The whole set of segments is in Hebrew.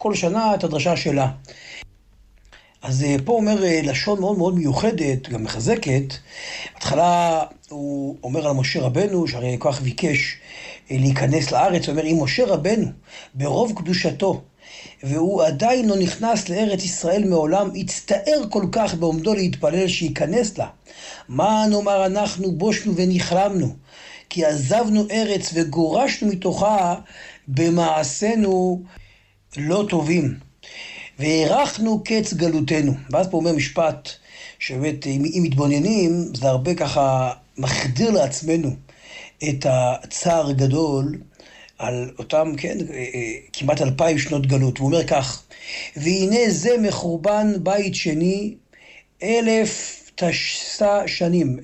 כל שנה את הדרשה שלה. אז פה אומר לשון מאוד מאוד מיוחדת, גם מחזקת. בהתחלה הוא אומר על משה רבנו, שהרי כך ביקש להיכנס לארץ, הוא אומר, אם משה רבנו ברוב קדושתו, והוא עדיין לא נכנס לארץ ישראל מעולם, הצטער כל כך בעומדו להתפלל שייכנס לה. מה נאמר אנחנו בושנו ונכלמנו, כי עזבנו ארץ וגורשנו מתוכה במעשינו לא טובים. והארכנו קץ גלותנו. ואז פה אומר משפט, שבאמת אם מתבוננים, זה הרבה ככה מחדיר לעצמנו את הצער הגדול, על אותם, כן, כמעט 2000 שנות גלות. הוא אומר כך, והנה זה מחורבן בית שני, 1000 תשסה שנים,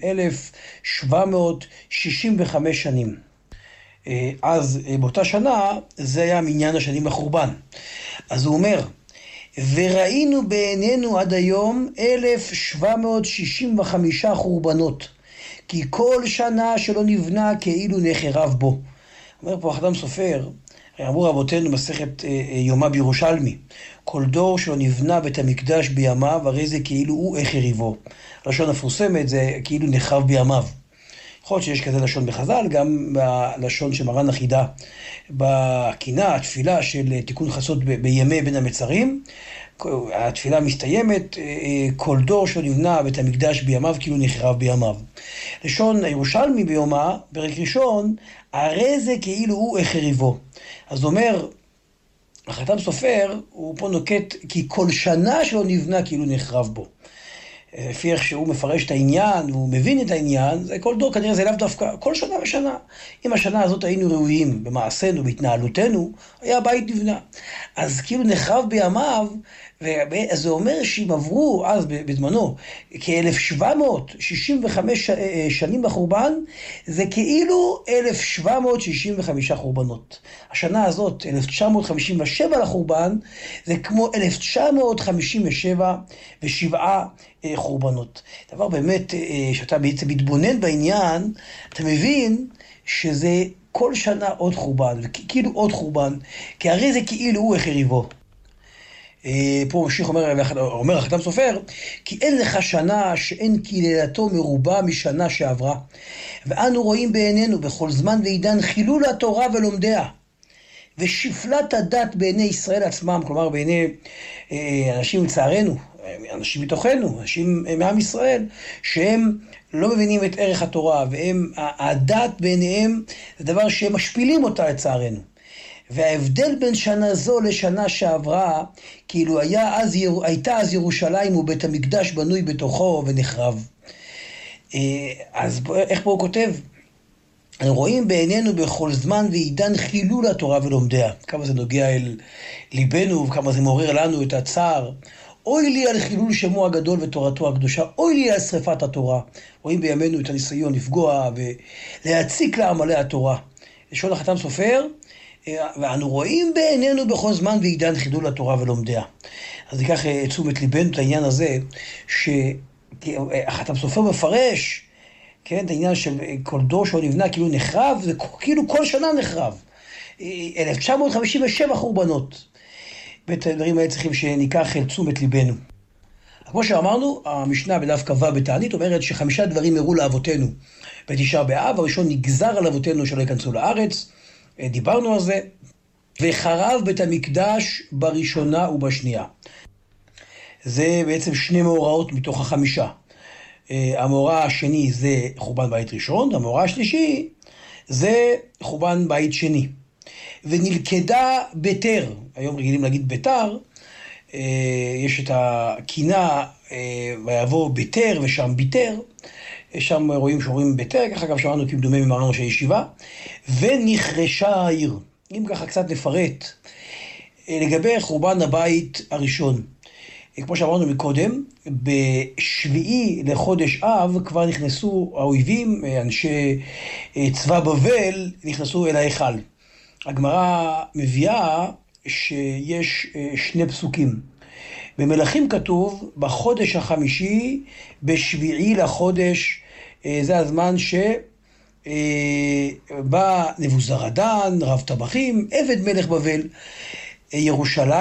1765 שנים. אז באותה שנה, זה היה מניין השנים לחורבן. אז הוא אומר, וראינו בעינינו עד היום 1765 חורבנות, כי כל שנה שלא נבנה כאילו נחרב בו. אומר פה החתם סופר, אמרו רבותינו מסכת יומא בירושלמי, כל דור שלא נבנה בית המקדש בימיו, הרי זה כאילו הוא החריבו. לשון המפורסמת זה כאילו נחרב בימיו. יכול להיות שיש כזה לשון בחז"ל, גם בלשון של מרן החידה, בקינה, התפילה של תיקון חצות בימי בין המצרים, התפילה מסתיימת, כל דור שלא נבנה בית המקדש בימיו כאילו נחרב בימיו. לשון הירושלמי ביומא, פרק ראשון, הרי זה כאילו הוא החריבו. אז אומר, החתם סופר, הוא פה נוקט, כי כל שנה שלא נבנה כאילו נחרב בו. לפי איך שהוא מפרש את העניין, הוא מבין את העניין, זה כל דור כנראה זה לאו דווקא, כל שנה ושנה. אם השנה הזאת היינו ראויים במעשינו, בהתנהלותנו, היה הבית נבנה. אז כאילו נחרב בימיו, אז זה אומר שאם עברו אז בזמנו כ-1765 שנים בחורבן, זה כאילו 1765 חורבנות. השנה הזאת, 1957 לחורבן, זה כמו 1957 ושבעה חורבנות. דבר באמת, שאתה בעצם מתבונן בעניין, אתה מבין שזה כל שנה עוד חורבן, וכאילו עוד חורבן, כי הרי זה כאילו הוא החריבו. פה ממשיך אומר החתם סופר, כי אין לך שנה שאין קללתו מרובה משנה שעברה, ואנו רואים בעינינו בכל זמן ועידן חילול התורה ולומדיה, ושפלת הדת בעיני ישראל עצמם, כלומר בעיני אנשים לצערנו, אנשים מתוכנו, אנשים מעם ישראל, שהם לא מבינים את ערך התורה, והדת בעיניהם זה דבר שהם משפילים אותה לצערנו. וההבדל בין שנה זו לשנה שעברה, כאילו הייתה אז ירושלים ובית המקדש בנוי בתוכו ונחרב. אז איך פה הוא כותב? רואים בעינינו בכל זמן ועידן חילול התורה ולומדיה. כמה זה נוגע אל ליבנו וכמה זה מעורר לנו את הצער. אוי לי על חילול שמו הגדול ותורתו הקדושה, אוי לי על שריפת התורה. רואים בימינו את הניסיון לפגוע ולהציק לעמלי התורה. לשון החתם סופר, ואנו רואים בעינינו בכל זמן ועידן חילול התורה ולומדיה. אז ניקח תשומת ליבנו את העניין הזה, שהחתם סופר מפרש, כן, את העניין של כל דור שלא נבנה כאילו נחרב, זה כאילו כל שנה נחרב. 1957 חורבנות. ואת הדברים האלה צריכים שניקח תשומת ליבנו. כמו שאמרנו, המשנה בדף כ"ו בתענית אומרת ש5 דברים הראו לאבותינו בתשעה באב. הראשון נגזר על אבותינו שלא ייכנסו לארץ, דיברנו על זה, וחרב בית המקדש בראשונה ובשנייה. זה בעצם 2 מאורעות מתוך 5. המאורע השני זה חורבן בית ראשון, המאורע השלישי זה חורבן בית שני. ונלכדה ביתר, היום רגילים להגיד ביתר, יש את הקינה ויבוא ביתר ושם ביתר, שם רואים שאומרים ביתר, ככה גם שמענו כמדומה ממרן ראשי ישיבה, ונחרשה העיר. אם ככה קצת נפרט לגבי חורבן הבית הראשון. כמו שאמרנו מקודם, בשביעי לחודש אב כבר נכנסו האויבים, אנשי צבא בבל, נכנסו אל ההיכל. הגמרא מביאה שיש 2 פסוקים. במלכים כתוב, בחודש החמישי, בשביעי לחודש, זה הזמן שבא נבוזראדן, רב טבחים, עבד מלך בבל, ירושלים,